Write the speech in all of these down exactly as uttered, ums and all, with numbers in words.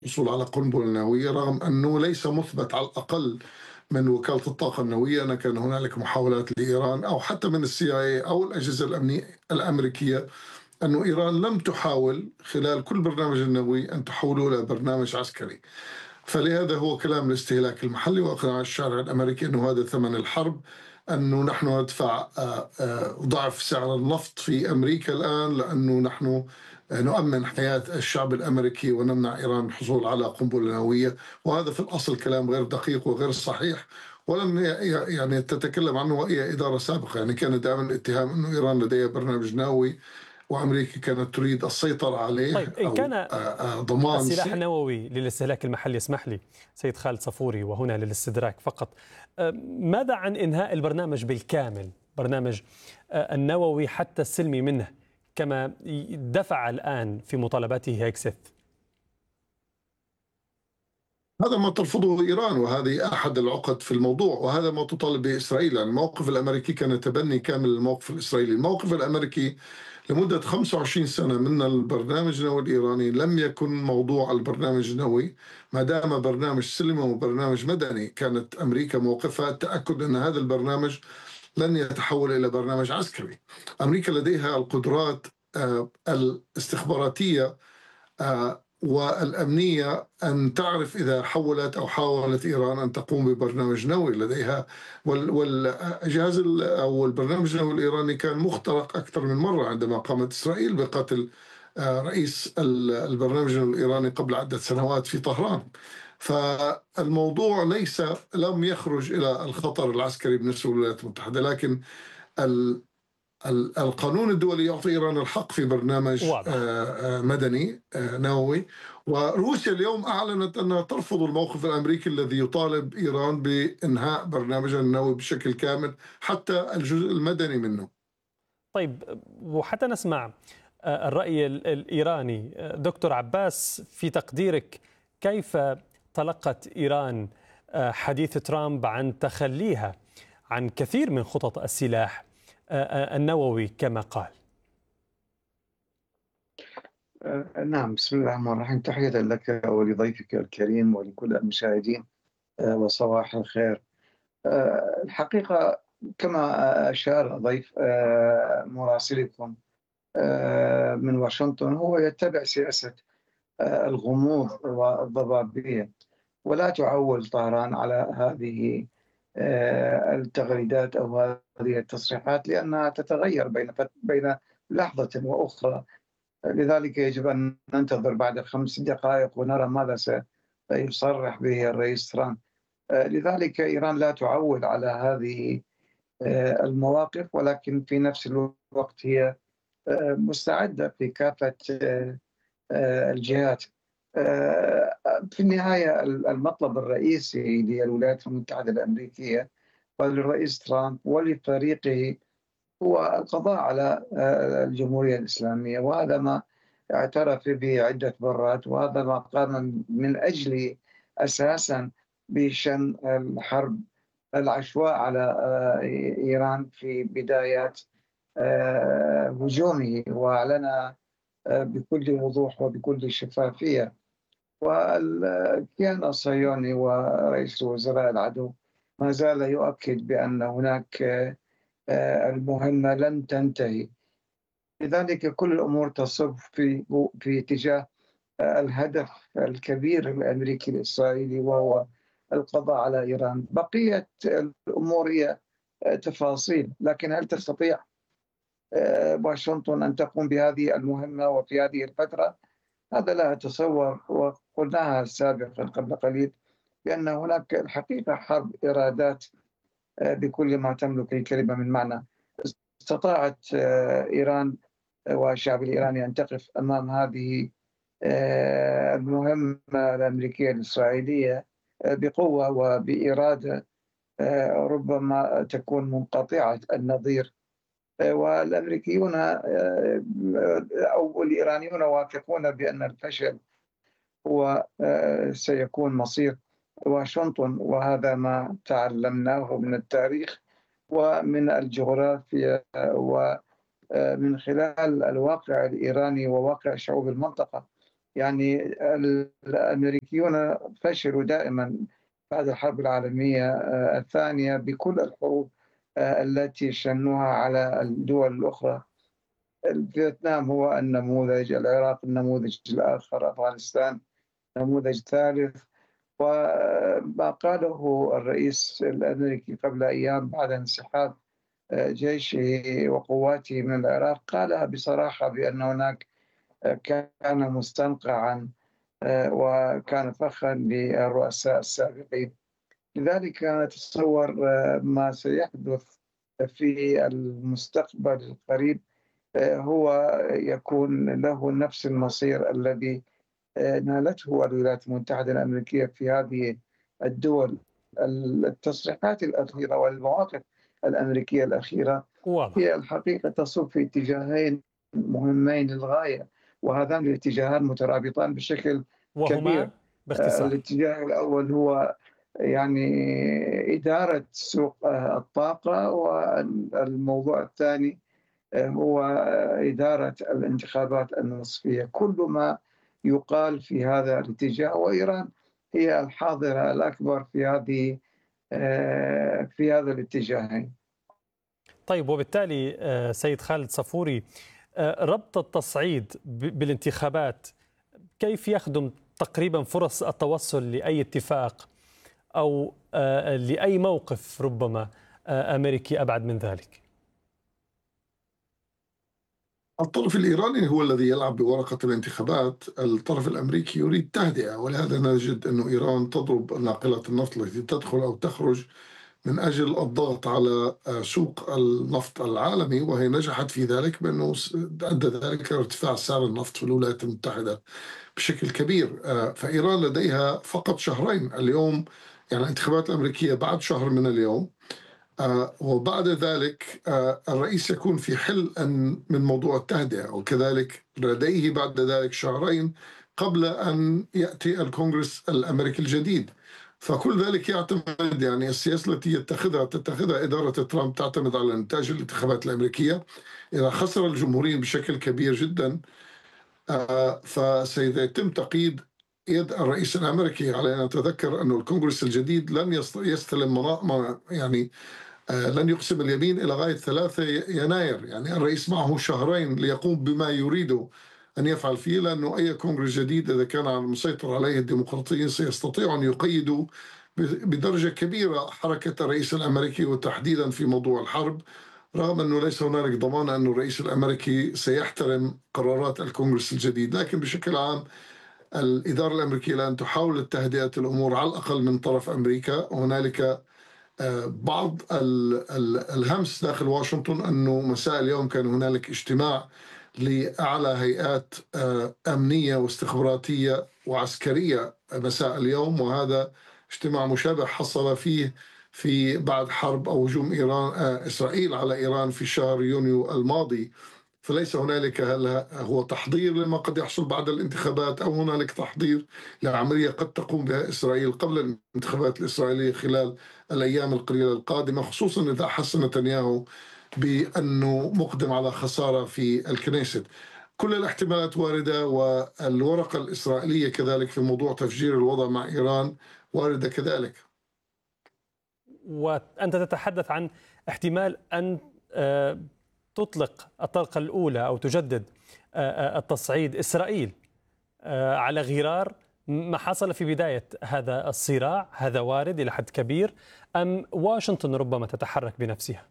الحصول على قنبلة نووية، رغم أنه ليس مثبت على الأقل من وكالة الطاقة النووية أن كان هنالك محاولات لإيران أو حتى من السي آي إيه أو الأجهزة الأمنية الأمريكية أن إيران لم تحاول خلال كل برنامج النووي أن تحوله إلى برنامج عسكري. فلهذا هو كلام الاستهلاك المحلي وإقناع الشارع الأمريكي أنه هذا ثمن الحرب، أنه نحن ندفع آه، آه، ضعف سعر النفط في أمريكا الآن لأنه نحن آه، نؤمن حياة الشعب الأمريكي ونمنع إيران من الحصول على قنبلة نووية. وهذا في الأصل كلام غير دقيق وغير صحيح، ولم ي- يعني تتكلم عنه أي إدارة سابقة. يعني كان دائما الاتهام أنه إيران لديها برنامج نووي وأمريكا كانت تريد السيطرة عليه طيب، إن أو كان آه، آه، ضمان السلاح سي. النووي للاستهلاك المحلي، اسمح لي سيد خالد صفوري وهنا للاستدراك فقط، أه، ماذا عن إنهاء البرنامج بالكامل، برنامج أه، النووي حتى السلمي منه، كما دفع الآن في مطالباته هيكسث؟ هذا ما ترفضه إيران، وهذه أحد العقد في الموضوع، وهذا ما تطالب به إسرائيل. يعني الموقف الأمريكي كان تبني كامل الموقف الإسرائيلي. الموقف الأمريكي لمدة خمسة وعشرين سنة من البرنامج النووي الإيراني لم يكن موضوع البرنامج النووي، ما دام برنامج سلمي وبرنامج مدني. كانت أمريكا موقفها التأكد أن هذا البرنامج لن يتحول إلى برنامج عسكري. أمريكا لديها القدرات آه، الاستخباراتية آه، والأمنية أن تعرف إذا حولت أو حاولت إيران أن تقوم ببرنامج نووي لديها. والجهاز أو البرنامج النووي الإيراني كان مخترق أكثر من مرة عندما قامت إسرائيل بقتل آه، رئيس البرنامج النووي الإيراني قبل عدة سنوات في طهران. فالموضوع ليس لم يخرج إلى الخطر العسكري بالنسبة للولايات المتحدة، لكن القانون الدولي يعطي إيران الحق في برنامج واضح. آه، آه، مدني آه، نووي. وروسيا اليوم أعلنت أنها ترفض الموقف الأمريكي الذي يطالب إيران بإنهاء برنامجها النووي بشكل كامل حتى الجزء المدني منه. طيب، وحتى نسمع أه، الرأي ال- الإيراني، أه، دكتور عباس، في تقديرك كيف تلقت إيران أه، حديث ترامب عن تخليها عن كثير من خطط السلاح أه، أه، النووي كما قال؟ آه، نعم، بسم الله الرحمن الرحيم. تحية لك ولضيفك الكريم ولكل المشاهدين، آه، وصباح الخير. آه، الحقيقة كما أشار ضيف آه، مراسلكم آه، من واشنطن، هو يتبع سياسة آه، الغموض والضبابية، ولا تعول طهران على هذه آه، التغريدات أو هذه التصريحات، لأنها تتغير بين فت- بين لحظة وأخرى. لذلك يجب أن ننتظر بعد خمس دقائق ونرى ماذا سيصرح به الرئيس ترامب. آه، لذلك إيران لا تعول على هذه آه، المواقف، ولكن في نفس الوقت هي آه، مستعدة في كافة آه، آه، الجهات. آه، في النهاية المطلب الرئيسي للولايات المتحدة الأمريكية وللرئيس ترامب ولفريقه هو القضاء على آه، الجمهورية الإسلامية، وهذا ما اعترف به عدة مرات، وهذا ما قام من أجله أساسا بشن الحرب العشواء على آه، إيران في بدايات آه، هجومه، وأعلن آه، بكل وضوح وبكل شفافية. والكيان الصهيوني ورئيس الوزراء العدو ما زال يؤكد بأن هناك آه، المهمة لن تنتهي. لذلك كل الأمور تصب في في اتجاه آه، الهدف الكبير الأمريكي الإسرائيلي، وهو القضاء على إيران. بقية الأمور هي آه، تفاصيل، لكن هل تستطيع آه، واشنطن أن تقوم بهذه المهمة وفي هذه الفترة؟ هذا لا أتصور، وقلناها سابقا قبل قليل بأن هناك الحقيقة حرب إرادات آه، بكل ما تملك الكلمة من معنى. استطاعت آه، إيران والشعب الإيراني أن تقف أمام هذه آه، المهمة الأمريكية الإسرائيلية آه، بقوة وبإرادة آه، ربما تكون منقطعة النظير. آه، والأمريكيون آه، أو الإيرانيون واثقون بأن الفشل هو آه، سيكون مصير واشنطن، وهذا ما تعلمناه من التاريخ ومن الجغرافيا ومن خلال الواقع الإيراني وواقع شعوب المنطقة. يعني الأمريكيون فشلوا دائما بعد الحرب العالمية آه، الثانية بكل الحروب آه، التي شنوها على الدول الأخرى. فيتنام هو النموذج، العراق النموذج الآخر، أفغانستان نموذج ثالث. وما قاله الرئيس الأمريكي قبل أيام بعد انسحاب آه، جيشه وقواته من العراق، قالها بصراحة بأن هناك آه، كان مستنقعا آه، وكان فخا للرؤساء السابقين. لذلك نتصور آه، ما سيحدث في المستقبل القريب آه، هو يكون له نفس المصير الذي آه، نالته الولايات المتحدة الأمريكية في هذه الدول. التصريحات الأخيرة والمواقف الأمريكية الأخيرة واضح. هي الحقيقة تصب في اتجاهين مهمين للغاية، وهذان الاتجاهان مترابطان بشكل كبير. وهما آه، باختصار. الاتجاه الأول هو يعني إدارة سوق آه، الطاقة، والموضوع الثاني آه، هو إدارة الانتخابات النصفية. كل ما يقال في هذا الاتجاه، وإيران هي الحاضرة الأكبر في هذه آه، في هذا الاتجاهين. طيب، وبالتالي آه، سيد خالد صفوري، آه، ربط التصعيد ب- بالانتخابات كيف يخدم تقريبا فرص التوصل لأي اتفاق أو آه، لأي موقف ربما آه، أمريكي أبعد من ذلك؟ الطرف الإيراني هو الذي يلعب بورقة الانتخابات. الطرف الأمريكي يريد تهدئة، ولهذا نجد أن إيران تضرب ناقلات النفط التي تدخل أو تخرج من أجل الضغط على سوق النفط العالمي، وهي نجحت في ذلك بأنه أدى ذلك لارتفاع سعر النفط في الولايات المتحدة بشكل كبير. فإيران لديها فقط شهرين اليوم، يعني الانتخابات الأمريكية بعد شهر من اليوم، آه، وبعد ذلك آه، الرئيس يكون في حل أن من موضوع التهدئة، وكذلك لديه بعد ذلك شهرين قبل أن يأتي الكونغرس الأمريكي الجديد. فكل ذلك يعتمد، يعني السياسة التي يتخذها تتخذها إدارة ترامب تعتمد على نتاج الانتخابات الأمريكية. إذا خسر الجمهوريين بشكل كبير جدا آه، فسيتم تقييد يد الرئيس الأمريكي. على أن نتذكر أن الكونغرس الجديد لن يستلم منا... يعني آه، لن يقسم اليمين إلى غاية ثلاثة يناير. يعني الرئيس معه شهرين ليقوم بما يريد أن يفعل فيه، لأنه أي كونغرس جديد إذا كان المسيطر عليه الديمقراطيين سيستطيع أن يقيدوا بدرجة كبيرة حركة الرئيس الأمريكي، وتحديدا في موضوع الحرب، رغم أنه ليس هنالك ضمان أن الرئيس الأمريكي سيحترم قرارات الكونغرس الجديد. لكن بشكل عام الإدارة الأمريكية الآن تحاول تهدئة الأمور على الأقل من طرف أمريكا. هنالك بعض الهمس داخل واشنطن أنه مساء اليوم كان هنالك اجتماع لأعلى هيئات أمنية واستخباراتية وعسكرية مساء اليوم، وهذا اجتماع مشابه حصل فيه في بعد حرب أو هجوم إيران إسرائيل على إيران في شهر يونيو الماضي. فليس هنالك هل هو تحضير لما قد يحصل بعد الانتخابات، أو هنالك تحضير لعملية قد تقوم بها إسرائيل قبل الانتخابات الإسرائيلية خلال الأيام القليلة القادمة، خصوصا إذا حس نتنياهو بأنه مقدم على خسارة في الكنيست. كل الاحتمالات واردة، والورقة الإسرائيلية كذلك في موضوع تفجير الوضع مع إيران واردة كذلك. وأنت تتحدث عن احتمال أن آه، تطلق الطلقة الأولى أو تجدد آه، آه، التصعيد إسرائيل آه، على غرار ما حصل في بداية هذا الصراع. هذا وارد إلى حد كبير، أم واشنطن ربما تتحرك بنفسها؟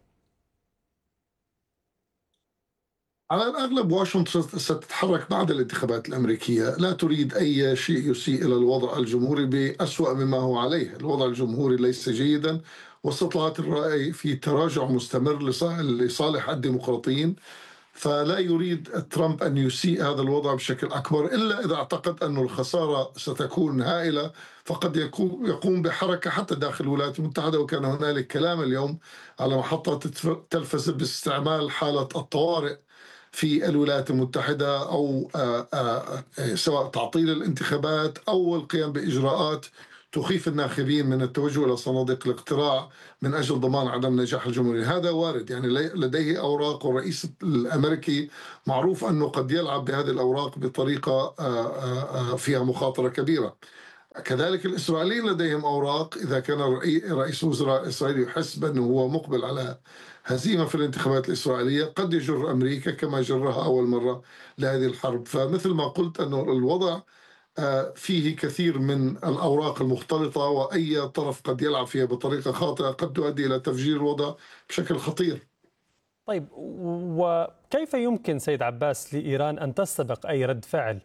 على الأغلب واشنطن ستتحرك بعد الانتخابات الأمريكية، لا تريد أي شيء يسيء إلى الوضع الجمهوري بأسوأ مما هو عليه. الوضع الجمهوري ليس جيدا، واستطلاعات الرأي في تراجع مستمر لصالح الديمقراطيين. فلا يريد ترامب أن يسيء هذا الوضع بشكل أكبر، إلا إذا اعتقد أن الخسارة ستكون هائلة، فقد يقوم بحركة حتى داخل الولايات المتحدة. وكان هنالك كلام اليوم على محطات التلفزة باستعمال حالة الطوارئ في الولايات المتحدة، أو سواء تعطيل الانتخابات أو القيام بإجراءات تخيف الناخبين من التوجه إلى صناديق الاقتراع من أجل ضمان عدم نجاح الجمهورية. هذا وارد، يعني لديه أوراق، والرئيس الأمريكي معروف أنه قد يلعب بهذه الأوراق بطريقة فيها مخاطرة كبيرة. كذلك الإسرائيليين لديهم أوراق. إذا كان رئيس وزراء إسرائيل يحس بأنه هو مقبل على هزيمة في الانتخابات الإسرائيلية، قد يجر أمريكا كما جرها أول مرة لهذه الحرب. فمثل ما قلت أنه الوضع فيه كثير من الأوراق المختلطة، وأي طرف قد يلعب فيها بطريقة خاطئة قد تؤدي إلى تفجير الوضع بشكل خطير. طيب، وكيف يمكن سيد عباس لإيران أن تستبق أي رد فعل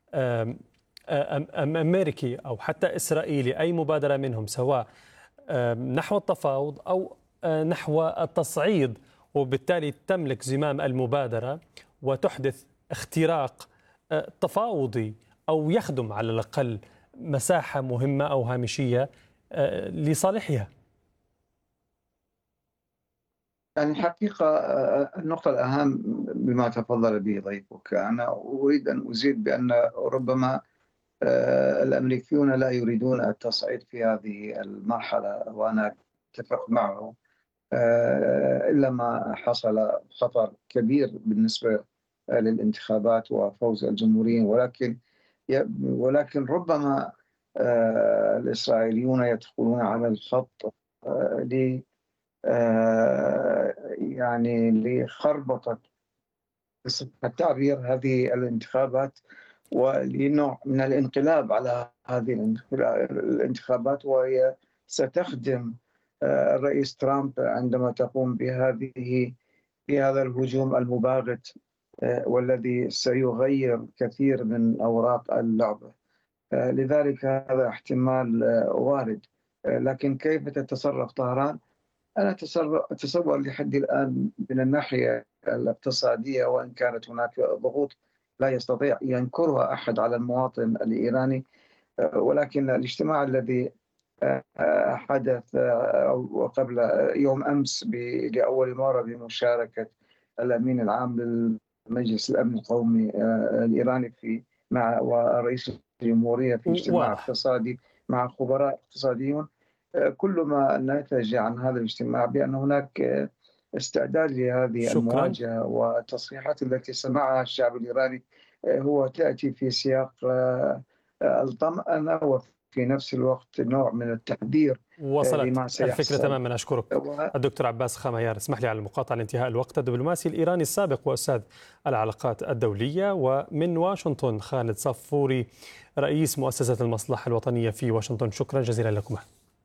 أمريكي أو حتى إسرائيلي، أي مبادرة منهم، سواء نحو التفاوض أو نحو التصعيد، وبالتالي تملك زمام المبادرة وتحدث اختراق تفاوضي أو يخدم على الأقل مساحة مهمة أو هامشية لصالحها؟ يعني الحقيقة النقطة الأهم بما تفضل به ضيفك، أنا أريد أن أزيد بأن ربما الأمريكيون لا يريدون التصعيد في هذه المرحلة، وأنا أتفق معه، إلا ما حصل خطر كبير بالنسبة للانتخابات وفوز الجمهوريين. ولكن ولكن ربما الإسرائيليون يدخلون على الخط ل يعني لخربطة التعبير هذه الانتخابات، ولنوع من الانقلاب على هذه الانتخابات، وهي ستخدم الرئيس ترامب عندما تقوم بهذه بهذا الهجوم المباغت والذي سيغير كثير من أوراق اللعبة. لذلك هذا احتمال وارد. لكن كيف تتصرف طهران؟ أنا أتصور لحد الآن من الناحية الاقتصادية، وإن كانت هناك ضغوط لا يستطيع ينكرها أحد على المواطن الإيراني، ولكن الاجتماع الذي حدث قبل يوم أمس لأول مرة بمشاركة الأمين العام للمجلس الأمن القومي الإيراني في مع ورئيس الجمهورية في اجتماع اقتصادي مع خبراء اقتصاديون، كل ما نتج عن هذا الاجتماع بأن هناك استعداد لهذه شكرا. المواجهة، والتصريحات التي سمعها الشعب الإيراني هو تأتي في سياق الطمأنة وفي نفس الوقت نوع من التحذير. وصلت الفكرة تماما. أشكرك الدكتور عباس خميار. اسمح لي على المقاطعة لانتهاء الوقت. الدبلوماسي الإيراني السابق وأستاذ العلاقات الدولية. ومن واشنطن خالد صفوري رئيس مؤسسة المصلحة الوطنية في واشنطن، شكرا جزيلا لكم.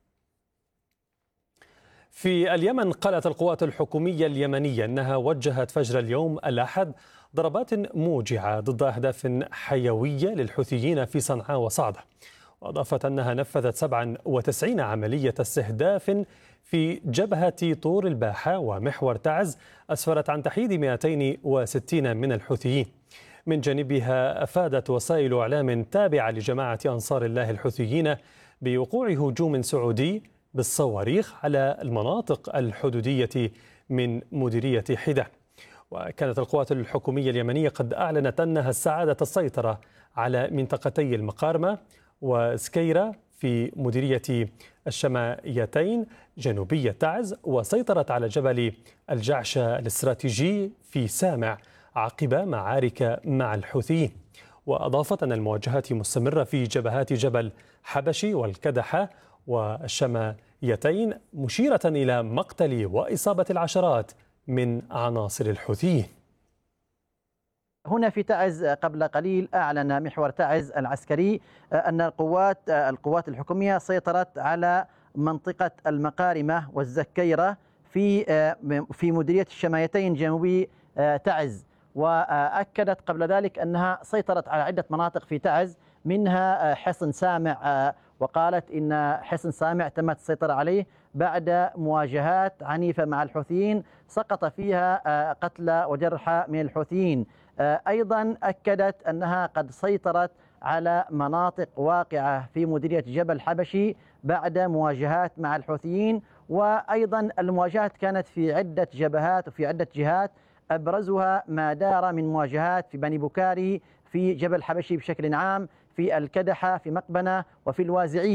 في اليمن قالت القوات الحكومية اليمنية أنها وجهت فجر اليوم الأحد ضربات موجعة ضد أهداف حيوية للحوثيين في صنعاء وصعدة، وأضافت أنها نفذت سبعة وتسعين عملية استهداف في جبهة طور الباحة ومحور تعز، أسفرت عن تحييد مئتين وستين من الحوثيين. من جانبها أفادت وسائل إعلام تابعة لجماعة أنصار الله الحوثيين بوقوع هجوم سعودي بالصواريخ على المناطق الحدودية من مديرية حدة. وكانت القوات الحكومية اليمنية قد أعلنت أنها استعادت السيطرة على منطقتي المقارمة وسكيرة في مديرية الشمايتين جنوبية تعز، وسيطرت على جبل الجعشة الاستراتيجي في سامع عقب معارك مع الحوثيين. وأضافت أن المواجهات مستمرة في جبهات جبل حبشي والكدحة والشمايتين، مشيرة إلى مقتل وإصابة العشرات من عناصر الحوثيين. هنا في تعز قبل قليل أعلن محور تعز العسكري أن القوات القوات الحكومية سيطرت على منطقة المقارمة والزكيرة في في مديرية الشمايتين جنوبي تعز، وأكدت قبل ذلك أنها سيطرت على عدة مناطق في تعز منها حصن سامع، وقالت إن حصن سامع تمت السيطرة عليه بعد مواجهات عنيفة مع الحوثيين سقط فيها قتلى وجرحى من الحوثيين. أيضا أكدت أنها قد سيطرت على مناطق واقعة في مديرية جبل حبشي بعد مواجهات مع الحوثيين، وأيضا المواجهات كانت في عدة جبهات وفي عدة جهات، أبرزها ما دار من مواجهات في بني بوكاري، في جبل حبشي بشكل عام، في الكدحة، في مقبنة، وفي الوازعية.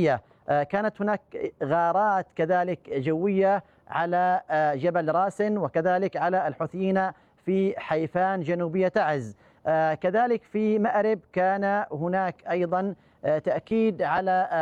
كانت هناك غارات كذلك جوية على جبل راسن وكذلك على الحوثيين في حيفان جنوبية تعز. كذلك في مأرب كان هناك أيضا تأكيد على